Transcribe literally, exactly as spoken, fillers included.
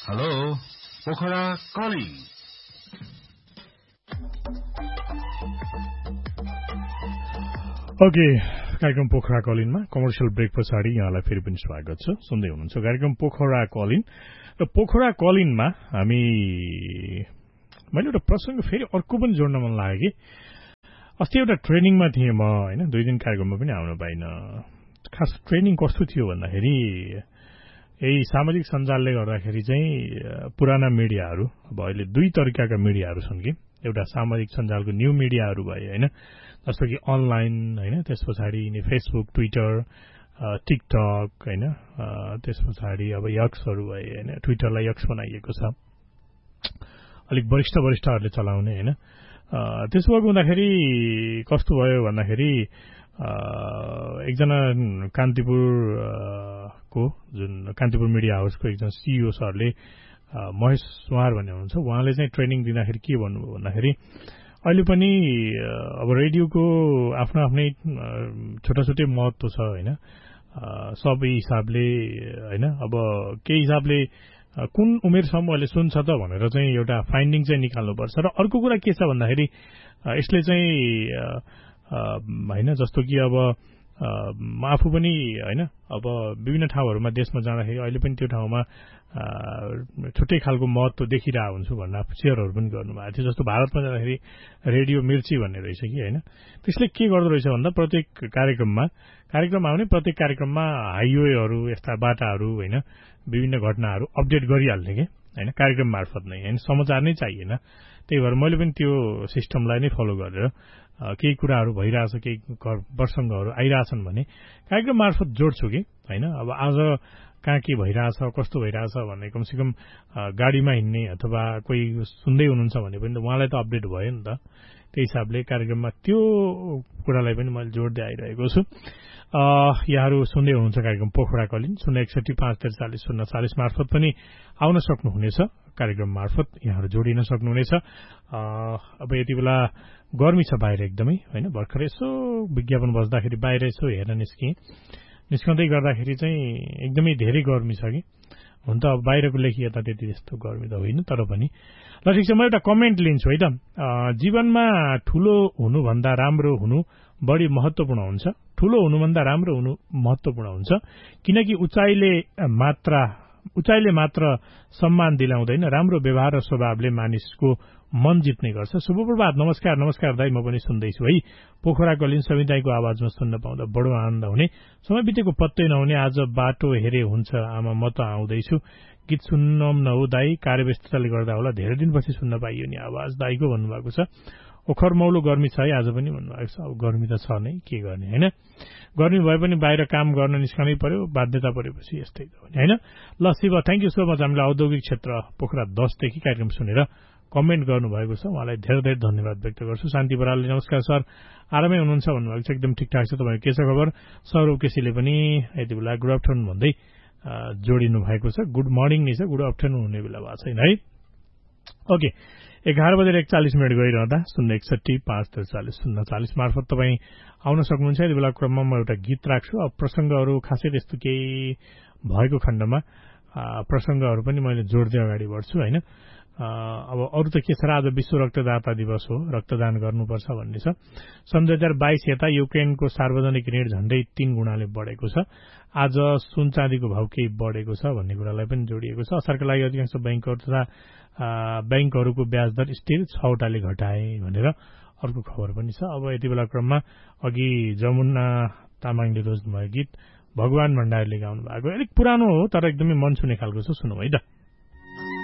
Hello Pokhara calling okay कार्यक्रम Pokhara कलिनमा commercial brake पछाडि यहाँलाई फेरि पनि स्वागत छ। सुन्दै हुनुहुन्छ कार्यक्रम पोखरा कलिन र पोखरा कलिनमा हामी मैले एउटा प्रसंग फेरि अर्को पनि जोड्न मन लाग्यो कि अस्ति एउटा ट्रेनिङमा थिएँ म हैन दुई दिन कार्यक्रममा पनि आउन पाइन। खास ट्रेनिङ कस्तो थियो भन्दाखेरि यही सामाजिक सञ्जालले गर्दाखेरि चाहिँ पुराना मिडियाहरू अब अहिले दुई तरिकाका मिडियाहरू छन् कि एउटा सामाजिक सञ्जालको न्यू मिडियाहरू भए हैन जस्तो कि अनलाइन हैन त्यस पछाडि फेसबुक ट्विटर टिकटक हैन त्यस पछाडि अब यक्सहरू भए हैन ट्विटरलाई यक्स बनाइएको छ अलिक वरिष्ठ वरिष्ठहरूले चलाउने हैन त्यसो भएको हुँदाखेरि कस्तो भयो भन्दाखेरि एकजना कान्तिपुर को जुन कान्तिपुर मिडिया हाउसको एकजना सीईओ सरले महेश सुवार भन्ने हुनुहुन्छ उहाँले चाहिँ ट्रेनिङ दिँदाखेरि के भन्नुभयो भन्दाखेरि अहिले पनि अब रेडियोको आफ्नो आफ्नै छोटा छोटै महत्व छ हैन सबै हिसाबले हैन अब केही हिसाबले कुन उमेर समूहले सुन्छ त भनेर चाहिँ एउटा फाइन्डिङ चाहिँ निकाल्नुपर्छ र अर्को कुरा के छ भन्दाखेरि यसले चाहिँ हैन जस्तो कि अब म आफू पनि हैन अब विभिन्न ठाउँहरुमा देशमा जाँदाखेरि अहिले पनि त्यो ठाउँमा छुट्टै खालको महत्व देखिरहेको हुन्छु भन्ने शेयरहरु पनि गर्नुभएको थियो। जस्तो भारतमा जाँदाखेरि रेडियो मिर्ची भन्ने रहेछ कि हैन त्यसले के गर्दो रहेछ भन्दा प्रत्येक कार्यक्रममा कार्यक्रम आउने प्रत्येक कार्यक्रममा हाइवेहरु यस्ता बाटाहरु हैन विभिन्न घटनाहरु अपडेट गरिहाल्ने के हैन कार्यक्रम मार्फत नै हैन समाचार नै चाहिएन। त्यही भएर मैले पनि त्यो सिस्टमलाई नै फलो गरेर केही कुराहरु भइराछ केही प्रसंगहरु आइराछन् भने कार्यक्रम मार्फत जोड्छु कि हैन अब आज कहाँ के भइराछ कस्तो भइराछ भन्ने कमसेकम गाडीमा हिँड्ने अथवा कोही सुन्दै हुनुहुन्छ भने पनि उहाँलाई त अपडेट भयो नि त। त्यही हिसाबले कार्यक्रममा त्यो कुरालाई पनि मैले जोड्दै आइरहेको छु। यहाँहरु सुन्दै हुनुहुन्छ कार्यक्रम पोखरा कलिन शून्य एकसठी पाँच त्रिचालिस शून्य चालिस मार्फत पनि आउन सक्नुहुनेछ कार्यक्रम मार्फत यहाँहरु जोडिन सक्नुहुनेछ। अब यति बेला गर्मी छ बाहिर एकदमै हैन भर्खर यसो विज्ञापन बज्दाखेरि बाहिर यसो हेर्न निस्के निस्कँदै गर्दाखेरि चाहिँ एकदमै धेरै गर्मी छ कि हुन त अब बाहिरको लेखी यता त्यति त्यस्तो गर्मी त होइन तर पनि ल ठिक छ म एउटा कमेन्ट लिन्छु है त। जीवनमा ठूलो हुनु भन्दा राम्रो हुनु बढी महत्त्वपूर्ण हुन्छ ठूलो हुनु भन्दा राम्रो हुनु महत्त्वपूर्ण हुन्छ किनकि उचाइले मात्र उचाइले मात्र सम्मान दिलाउँदैन राम्रो व्यवहार र स्वभावले मानिसको मन जित्ने गर्छ। शुभ प्रभात नमस्कार नमस्कार दाइ म पनि सुन्दैछु है पोखरा कलिन समिताईको आवाजमा सुन्न पाउँदा बडो आनन्द हुने समय बितेको पत्तै नहुने आज बाटो हेरे हुन्छ आमा म त आउँदैछु गीत सुन्नम न हो दाइ कार्यव्यस्तताले गर्दा होला धेरै दिनपछि सुन्न पाइयो नि आवाज दाइको भन्नुभएको छ। ओखर मौलो गर्मी छ है आज पनि भन्नुभएको छ। अब गर्मी त छ नै के गर्ने हैन गर्मी भए पनि बाहिर काम गर्न निस्कनै पर्यो बाध्यता परेपछि यस्तै त हो नि हैन। ल Shiv thank you so much हामीलाई औद्योगिक क्षेत्र पोखरा दस देखि कार्यक्रम सुनेर कमेन्ट गर्नुभएको छ उहाँलाई धेरै धेरै धन्यवाद व्यक्त गर्छु। शान्ति बरालले नमस्कार सर आरामै हुनुहुन्छ भन्नुभएको छ एकदम ठिकठाक छ तपाईको के छ खबर। सौरभ केसीले पनि यति बेला गुड आफ्टरनुन भन्दै जोडिनु भएको छ गुड मर्निङ नै छ गुड आफ्टरनुन हुने बेला भएको छैन है। ओके एघार बजेर एकचालिस मिनट गइरहँदा शून्य एकसठी पाँच त्रिचालिस शून्य चालिस मार्फत तपाईँ आउन सक्नुहुन्छ। यति बेला क्रममा म एउटा गीत राख्छु। अब प्रसंगहरू खासै त्यस्तो केही भएको खण्डमा प्रसंगहरू पनि मैले जोड्दै अगाडि बढ्छु हैन। अब अरु त के छ र आज विश्व रक्तदाता दिवस हो रक्तदान गर्नुपर्छ भन्ने छ। सन् दुई हजार बाइस यता युक्रेनको सार्वजनिक ऋण झण्डै तीन गुणाले बढेको छ। आज सुन चाँदीको भाव केही बढेको छ भन्ने कुरालाई पनि जोडिएको छ। असरका लागि अधिकांश बैंकहरू तथा बैंकहरूको ब्याज दर स्थिर छवटाले घटाए भनेर अर्को खबर पनि छ। अब यति बेला क्रममा अघि जमुना तामाङले रोज्नुभयो गीत भगवान भण्डारीले गाउनु भएको अलिक पुरानो हो तर एकदमै मन छुने खालको छ सुनौ है त।